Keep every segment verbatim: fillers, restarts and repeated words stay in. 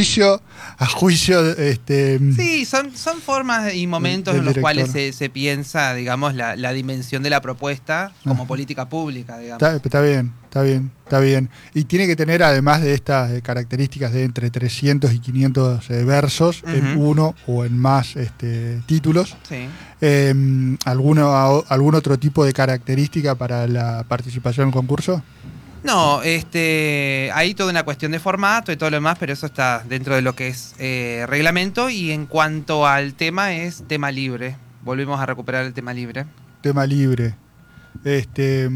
juicio, a juicio, este... Sí, son, son formas y momentos del, del en los director. cuales se, se piensa, digamos, la, la dimensión de la propuesta como ah. política pública, digamos. Está, está bien, está bien, está bien. Y tiene que tener, además de estas eh, características de entre trescientos y quinientos eh, versos, uh-huh. en uno o en más este, títulos, sí. eh, ¿alguno, ¿algún otro tipo de característica para la participación en el concurso? No, este, hay toda una cuestión de formato y todo lo demás, pero eso está dentro de lo que es eh, reglamento. Y en cuanto al tema, es tema libre. Volvemos a recuperar el tema libre. Tema libre. Este...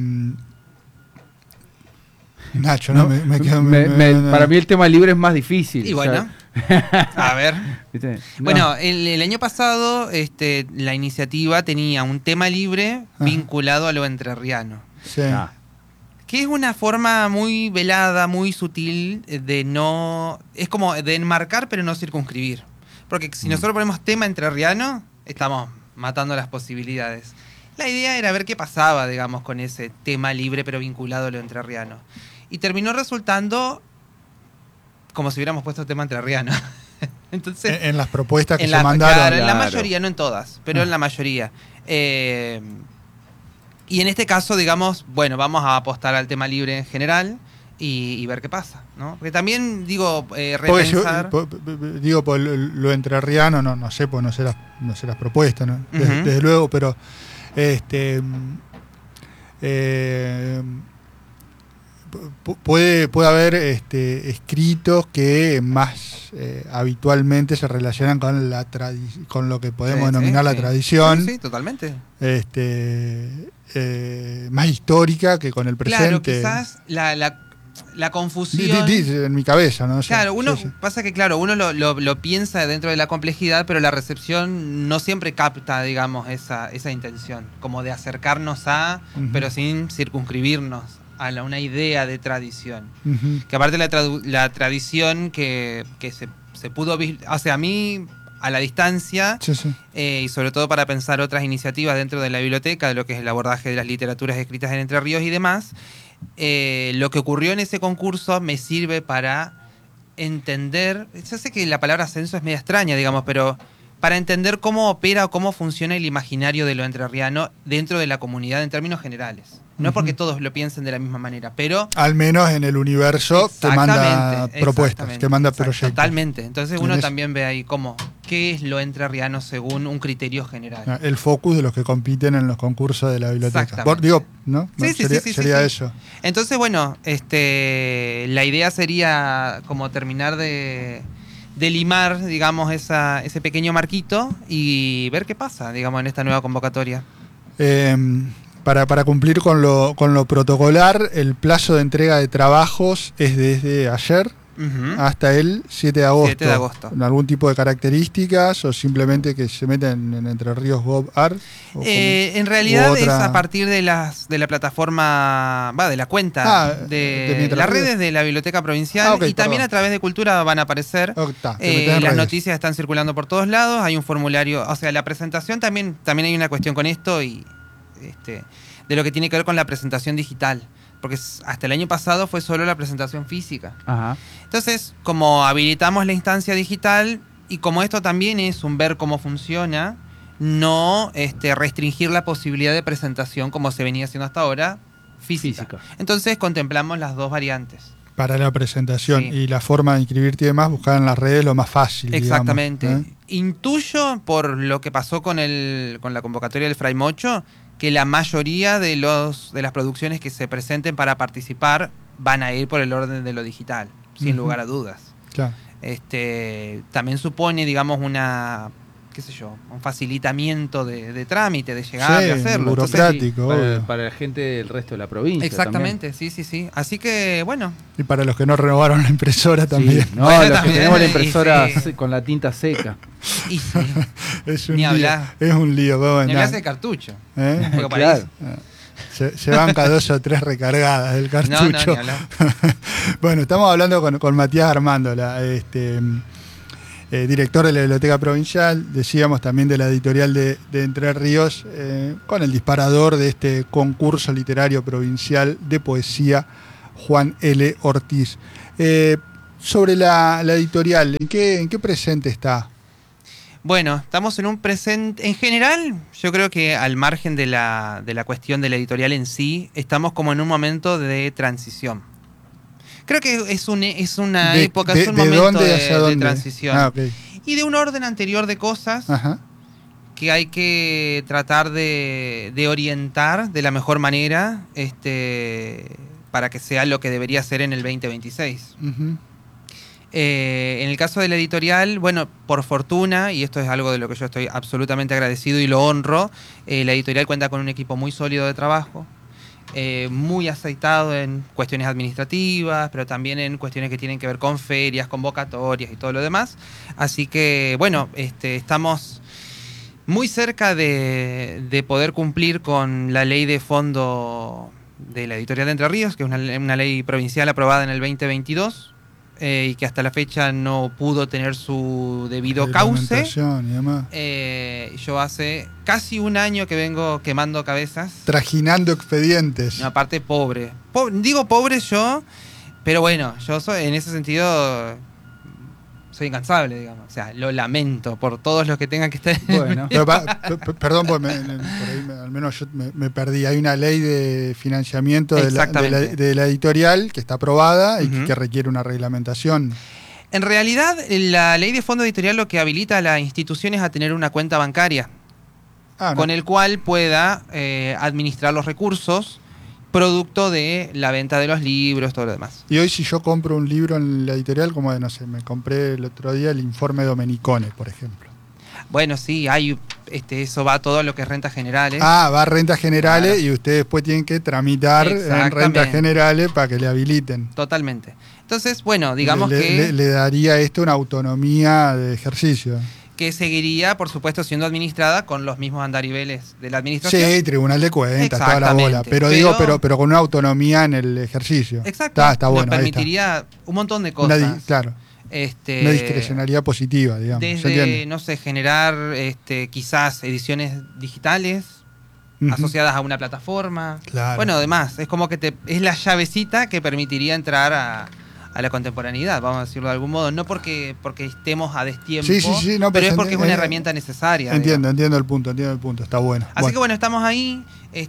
Nacho, ¿no? no me, me quedo, me, me, me, para mí el tema libre es más difícil. Y bueno, a ver. No. Bueno, el, el año pasado este, la iniciativa tenía un tema libre ah. vinculado a lo entrerriano. Sí. Ah. Que es una forma muy velada, muy sutil de no... Es como de enmarcar pero no circunscribir. Porque si mm. nosotros ponemos tema entrerriano, estamos matando las posibilidades. La idea era ver qué pasaba, digamos, con ese tema libre pero vinculado a lo entrerriano. Y terminó resultando como si hubiéramos puesto tema entrerriano. Entonces, en, en las propuestas que en se la, mandaron. Claro, en claro. la mayoría, no en todas, pero ah. en la mayoría. Eh... Y en este caso, digamos, bueno, vamos a apostar al tema libre en general y, y ver qué pasa, ¿no? Porque también, digo, eh, repensar... Yo, po, digo, por lo entrerriano, no, no sé, pues no sé las, no sé las propuestas, ¿no? Uh-huh. Desde, desde luego, pero... este eh, puede, puede haber este, escritos que más eh, habitualmente se relacionan con la tradi- con lo que podemos sí, denominar sí, la sí. tradición. Sí, sí, totalmente. Este... Eh, más histórica que con el presente. Claro, quizás la, la, la confusión... D- d- en mi cabeza, ¿no? Claro, uno sí, sí. pasa que, claro, uno lo, lo, lo piensa dentro de la complejidad, pero la recepción no siempre capta, digamos, esa, esa intención, como de acercarnos a, uh-huh. pero sin circunscribirnos a la, una idea de tradición. Uh-huh. Que aparte la, tradu- la tradición que, que se, se pudo... O sea, a mí... a la distancia sí, sí. Eh, y sobre todo para pensar otras iniciativas dentro de la biblioteca, de lo que es el abordaje de las literaturas escritas en Entre Ríos y demás, eh, lo que ocurrió en ese concurso me sirve para entender, yo sé que la palabra censo es media extraña, digamos, pero para entender cómo opera o cómo funciona el imaginario de lo entrerriano dentro de la comunidad en términos generales. No uh-huh. es porque todos lo piensen de la misma manera, pero... Al menos en el universo que manda propuestas, que manda proyectos. Totalmente. Entonces uno también ve ahí cómo, qué es lo entrerriano según un criterio general. El focus de los que compiten en los concursos de la biblioteca. Por, digo, ¿no? Sí, no sí, sería sí, sí, sería sí. eso. Entonces, bueno, este, la idea sería como terminar de... de limar, digamos, esa, ese pequeño marquito y ver qué pasa, digamos, en esta nueva convocatoria. Eh, para, para cumplir con lo, con lo protocolar, el plazo de entrega de trabajos es desde ayer uh-huh. hasta el siete de agosto. siete de agosto. ¿Algún tipo de características o simplemente que se meten en Entre Ríos Gov Art? Eh, en realidad otra... es a partir de las de la plataforma, va, de la cuenta ah, de, de las redes de la Biblioteca Provincial ah, okay, y también perdón. a través de Cultura van a aparecer. Oh, ta, eh, las redes. Noticias están circulando por todos lados, hay un formulario, o sea, la presentación también, también hay una cuestión con esto y este, de lo que tiene que ver con la presentación digital. Porque hasta el año pasado fue solo la presentación física. Ajá. Entonces, como habilitamos la instancia digital y como esto también es un ver cómo funciona, no este, restringir la posibilidad de presentación como se venía haciendo hasta ahora, física. física. Entonces contemplamos las dos variantes. Para la presentación sí. y la forma de inscribirte y demás, buscar en las redes lo más fácil. Exactamente. Digamos, ¿eh? Intuyo, por lo que pasó con, el, con la convocatoria del Fray Mocho, que la mayoría de los de las producciones que se presenten para participar van a ir por el orden de lo digital, sin uh-huh. lugar a dudas. Claro. Este, también supone, digamos, una, qué sé yo, un facilitamiento de, de trámite, de llegar, sí, de hacerlo. burocrático. Entonces, para, para la gente del resto de la provincia. Exactamente, también. sí, sí, sí. Así que, bueno. Y para los que no renovaron la impresora también. Sí, no, bueno, los también, que tenemos la impresora sí. con la tinta seca. Y sí. es un Ni lío, hablar. Es un lío. ¿Cómo Ni hablar de cartucho. ¿Eh? Porque para claro. eso, Se, se banca dos o tres recargadas del cartucho. No, no, ni hablar. Bueno, estamos hablando con, con Matías Armándola, este, eh, director de la Biblioteca Provincial, decíamos también de la editorial de, de Entre Ríos, eh, con el disparador de este concurso literario provincial de poesía, Juan L. Ortiz. Eh, sobre la, la editorial, ¿en qué, ¿en qué presente está? Bueno, estamos en un presente, en general, yo creo que al margen de la, de la cuestión de la editorial en sí, estamos como en un momento de transición. Creo que es, un, es una de, época, de, es un de momento dónde de, hacia de dónde? transición. Ah, okay. Y de un orden anterior de cosas Ajá. que hay que tratar de, de orientar de la mejor manera este, para que sea lo que debería ser en el veinte veintiséis. Uh-huh. Eh, en el caso de la editorial, bueno, por fortuna, y esto es algo de lo que yo estoy absolutamente agradecido y lo honro, eh, la editorial cuenta con un equipo muy sólido de trabajo, eh, muy aceitado en cuestiones administrativas, pero también en cuestiones que tienen que ver con ferias, convocatorias y todo lo demás. Así que, bueno, este, estamos muy cerca de, de poder cumplir con la ley de fondo de la editorial de Entre Ríos, que es una, una ley provincial aprobada en el veinte veintidós. Eh, y que hasta la fecha no pudo tener su debido cauce. Y demás. Eh, yo hace casi un año que vengo quemando cabezas. Trajinando expedientes. Una parte pobre. Po- digo pobre yo, pero bueno, yo soy en ese sentido soy incansable, digamos. O sea, lo lamento por todos los que tengan que estar. Bueno. Pero, pa, p- perdón, pues me, por ahí me, al menos yo me, me perdí. Hay una ley de financiamiento de la, de, la, de la editorial que está aprobada y Uh-huh. que requiere una reglamentación. En realidad, la ley de fondo editorial lo que habilita a las instituciones a tener una cuenta bancaria Ah, no. con el cual pueda eh, administrar los recursos producto de la venta de los libros, todo lo demás. Y hoy si yo compro un libro en la editorial, como de, no sé, me compré el otro día el informe Domenicone, por ejemplo. Bueno, sí, hay este, eso va todo a lo que es rentas generales. Ah, va a rentas generales Claro. y ustedes después tienen que tramitar en Exactamente. rentas generales para que le habiliten. Totalmente. Entonces, bueno, digamos le, que, le, le daría esto una autonomía de ejercicio. que seguiría, por supuesto, siendo administrada con los mismos andariveles de la administración. Sí, tribunal de cuentas, toda la Exactamente. bola. Pero, Pero- digo, pero, pero con una autonomía en el ejercicio. Exacto. Está, está bueno. Nos ahí está. permitiría un montón de Una cosas. di- claro, Este, una discrecionalidad positiva, digamos. ¿Se Desde, entiende? no sé, generar este, quizás ediciones digitales Ujú. asociadas a una plataforma. Claro. Bueno, además, es como que te, es la llavecita que permitiría entrar a, a la contemporaneidad, vamos a decirlo de algún modo. No porque, porque estemos a destiempo, Sí, sí, sí, no, pero pero es porque enti- es una eh, herramienta necesaria. Entiendo, digamos. entiendo el punto, entiendo el punto. Está bueno. Así que bueno, estamos ahí.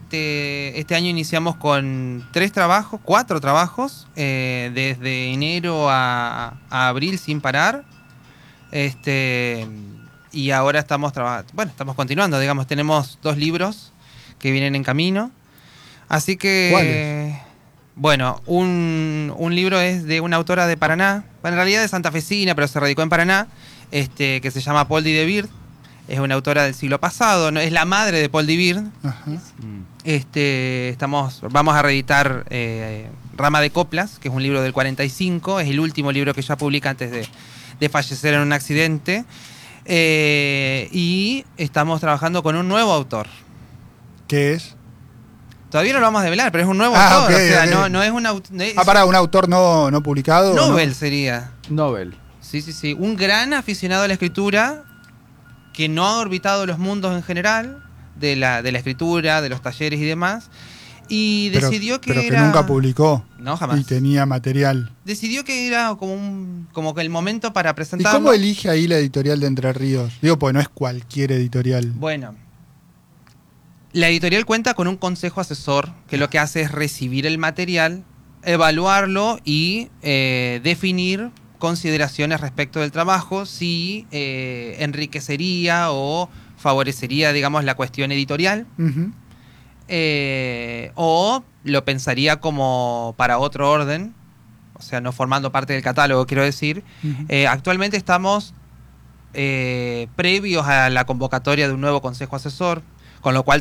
Este, este año iniciamos con tres trabajos, cuatro trabajos, eh, desde enero a, a abril sin parar. Este, y ahora estamos trabajando, bueno, estamos continuando, digamos, tenemos dos libros que vienen en camino. Así que, ¿Cuáles? bueno, un, un libro es de una autora de Paraná, bueno, en realidad de santafesina, pero se radicó en Paraná, este, que se llama Poldi de Bird. Es una autora del siglo pasado, ¿no? Es la madre de Poldi Bird. Ajá. Mm. Este, estamos, vamos a reeditar eh, Rama de Coplas, que es un libro del cuarenta y cinco, es el último libro que ella publica antes de, de fallecer en un accidente. Eh, y estamos trabajando con un nuevo autor. ¿Qué es? Todavía no lo vamos a develar, pero es un nuevo Ah, autor. ok, o sea, ok. no, no es un autor. Ah, pará, un autor no, no publicado. Nobel ¿no? sería. Nobel. Sí, sí, sí. Un gran aficionado a la escritura que no ha orbitado los mundos en general, de la, de la escritura, de los talleres y demás. Y Pero- decidió que pero era... que nunca publicó. No, jamás. Y tenía material. Decidió que era como un como que el momento para ¿Y presentarlo. cómo elige ahí la editorial de Entre Ríos? Digo, pues no es cualquier editorial. Bueno, la editorial cuenta con un consejo asesor que lo que hace es recibir el material, evaluarlo y eh, definir consideraciones respecto del trabajo, si eh, enriquecería o favorecería, digamos, la cuestión editorial, Ujú. eh, o lo pensaría como para otro orden, o sea, no formando parte del catálogo, quiero decir. Ujú. Eh, actualmente estamos eh, previos a la convocatoria de un nuevo consejo asesor, con lo cual